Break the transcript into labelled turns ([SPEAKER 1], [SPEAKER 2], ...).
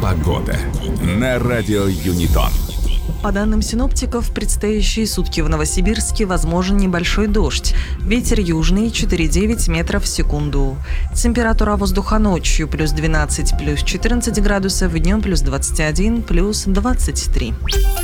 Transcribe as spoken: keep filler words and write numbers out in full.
[SPEAKER 1] Погода на радио Юнитон.
[SPEAKER 2] По данным синоптиков, в предстоящие сутки в Новосибирске возможен небольшой дождь. Ветер южный четыре и девять метров в секунду. Температура воздуха ночью плюс двенадцать, плюс четырнадцать градусов, днем плюс двадцать один, плюс двадцать три.